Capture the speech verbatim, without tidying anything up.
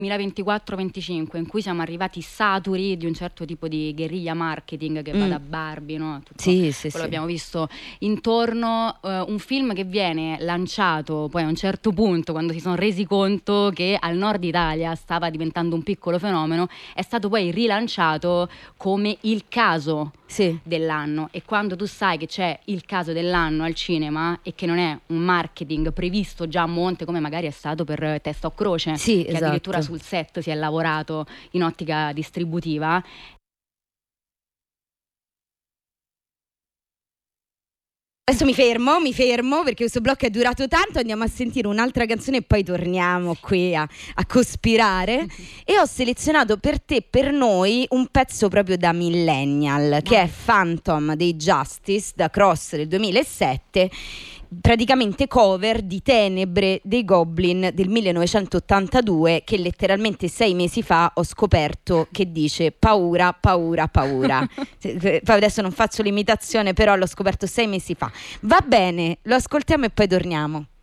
duemilaventiquattro venticinque, in cui siamo arrivati saturi di un certo tipo di guerriglia marketing che mm. va da Barbie, no? Tutto sì, sì, quello sì. che abbiamo visto intorno, uh, un film che viene lanciato poi a un certo punto, quando si sono resi conto che al nord Italia stava diventando un piccolo fenomeno, è stato poi rilanciato come il caso sì. dell'anno. E quando tu sai che c'è il caso dell'anno al cinema e che non è un marketing previsto già a monte, come magari è stato per Testa o Croce, sì, che esatto. addirittura sul set si è lavorato in ottica distributiva. Adesso mi fermo, mi fermo perché questo blocco è durato tanto, andiamo a sentire un'altra canzone e poi torniamo qui a, a cospirare. E ho selezionato per te, per noi, un pezzo proprio da millennial, Dai. che è Phantom dei Justice, da Cross del duemilasette, praticamente cover di Tenebre dei Goblin del millenovecentottantadue, che letteralmente sei mesi fa ho scoperto che dice paura, paura, paura. Poi adesso non faccio l'imitazione, però l'ho scoperto sei mesi fa. Va bene, lo ascoltiamo e poi torniamo.